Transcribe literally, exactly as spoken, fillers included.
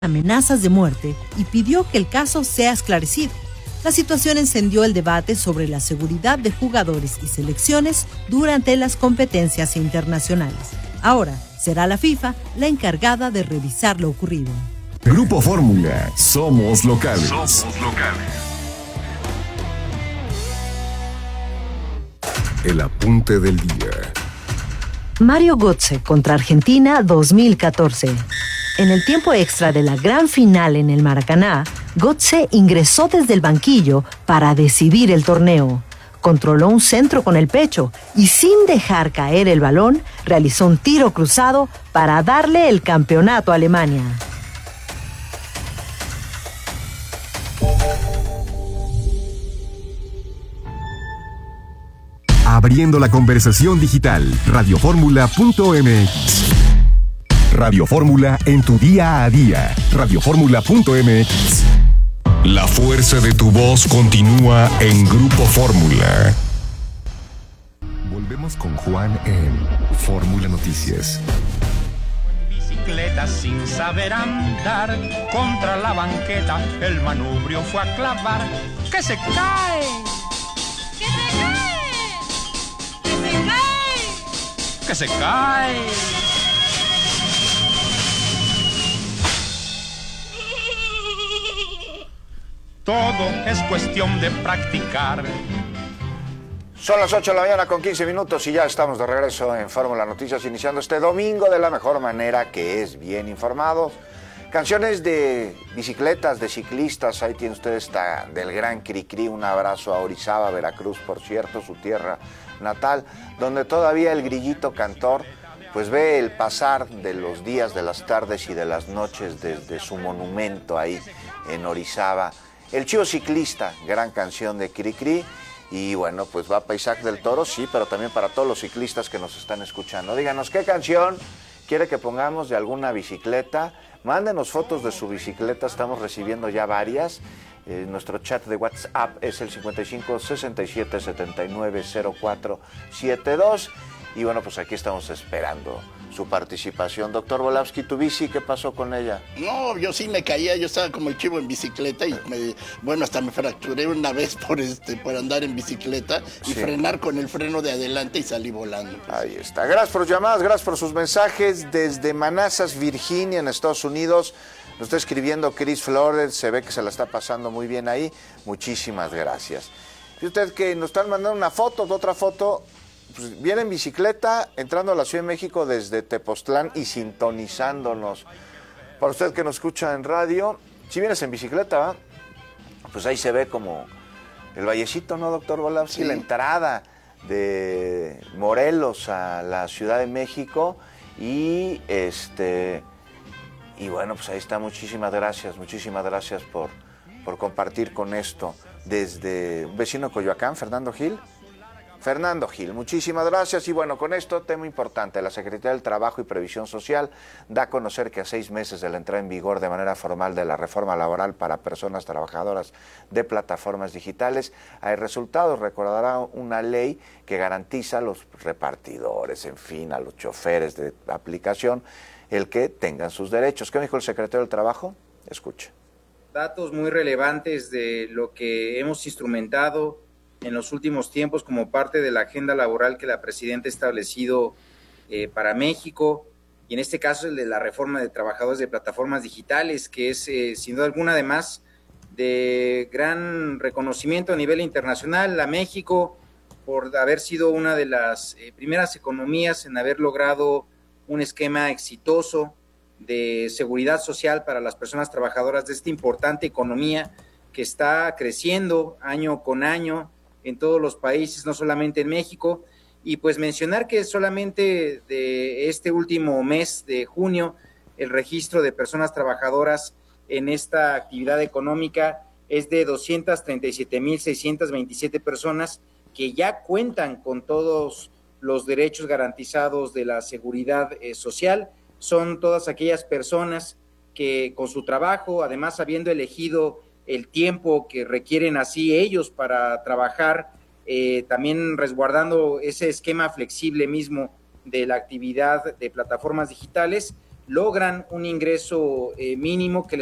amenazas de muerte y pidió que el caso sea esclarecido. La situación encendió el debate sobre la seguridad de jugadores y selecciones durante las competencias internacionales. Ahora será la FIFA la encargada de revisar lo ocurrido. Grupo Fórmula, somos locales. Somos locales. El apunte del día. Mario Götze contra Argentina dos mil catorce. En el tiempo extra de la gran final en el Maracaná, Götze ingresó desde el banquillo para decidir el torneo. Controló un centro con el pecho y sin dejar caer el balón, realizó un tiro cruzado para darle el campeonato a Alemania. Abriendo la conversación digital, radioformula punto m x. Radio Fórmula en tu día a día. radioformula punto m x. La fuerza de tu voz continúa en Grupo Fórmula. Volvemos con Juan en Fórmula Noticias. Bicicleta sin saber andar, contra la banqueta el manubrio fue a clavar. ¡Que se cae! ¡Que se cae! ¡Que se cae! ¡Que se cae! Todo es cuestión de practicar. Son las ocho de la mañana con quince minutos y ya estamos de regreso en Fórmula Noticias, iniciando este domingo de la mejor manera, que es bien informados. Canciones de bicicletas, de ciclistas, ahí tiene usted esta del gran Cricri. Un abrazo a Orizaba, Veracruz, por cierto, su tierra natal, donde todavía el grillito cantor pues ve el pasar de los días, de las tardes y de las noches desde su monumento ahí en Orizaba. El Chivo Ciclista, gran canción de Cricri. Y bueno, pues va para Isaac del Toro, sí, pero también para todos los ciclistas que nos están escuchando. Díganos qué canción quiere que pongamos de alguna bicicleta. Mándenos fotos de su bicicleta, estamos recibiendo ya varias. Eh, nuestro chat de WhatsApp es el cincuenta y cinco, sesenta y siete, setenta y nueve, cero cuatro setenta y dos. Y bueno, pues aquí estamos esperando su participación. Doctor Volavsky, ¿tu bici qué pasó con ella? No, yo sí me caía, yo estaba como el chivo en bicicleta y me, bueno, hasta me fracturé una vez por este por andar en bicicleta y sí. frenar con el freno de adelante y salí volando. Ahí está. Gracias por sus llamadas, gracias por sus mensajes. Desde Manassas, Virginia, en Estados Unidos, nos está escribiendo Chris Flores, se ve que se la está pasando muy bien ahí. Muchísimas gracias. Y usted que nos están mandando una foto, otra foto. Pues viene en bicicleta, entrando a la Ciudad de México desde Tepoztlán y sintonizándonos. Para usted que nos escucha en radio, si vienes en bicicleta, ¿va? Pues ahí se ve como el vallecito, ¿no, doctor Volavsky? Sí. La entrada de Morelos a la Ciudad de México y este y bueno, pues ahí está. Muchísimas gracias, muchísimas gracias por, por compartir con esto desde un vecino de Coyoacán, Fernando Gil. Fernando Gil, muchísimas gracias. Y bueno, con esto, tema importante, la Secretaría del Trabajo y Previsión Social da a conocer que a seis meses de la entrada en vigor de manera formal de la reforma laboral para personas trabajadoras de plataformas digitales, hay resultados. Recordará una ley que garantiza a los repartidores, en fin, a los choferes de aplicación, el que tengan sus derechos. ¿Qué dijo el secretario del Trabajo? Escuche. Datos muy relevantes de lo que hemos instrumentado en los últimos tiempos como parte de la agenda laboral que la presidenta ha establecido eh, para México, y en este caso el de la reforma de trabajadores de plataformas digitales, que es eh, sin duda alguna además de gran reconocimiento a nivel internacional a México por haber sido una de las eh, primeras economías en haber logrado un esquema exitoso de seguridad social para las personas trabajadoras de esta importante economía que está creciendo año con año en todos los países, no solamente en México. Y pues mencionar que solamente de este último mes de junio, el registro de personas trabajadoras en esta actividad económica es de doscientas treinta y siete mil seiscientas veintisiete personas que ya cuentan con todos los derechos garantizados de la seguridad eh, social. Son todas aquellas personas que con su trabajo, además habiendo elegido el tiempo que requieren así ellos para trabajar, eh, también resguardando ese esquema flexible mismo de la actividad de plataformas digitales, logran un ingreso eh, mínimo que les